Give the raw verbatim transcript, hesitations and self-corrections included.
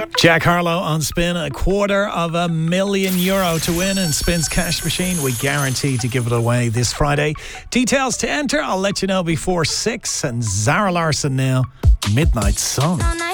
Jack Harlow on Spin, a quarter of a million euro to win in Spin's cash machine. We guarantee to give it away this Friday. Details to enter, I'll let you know before six. And Zara Larsson now, Midnight Sun.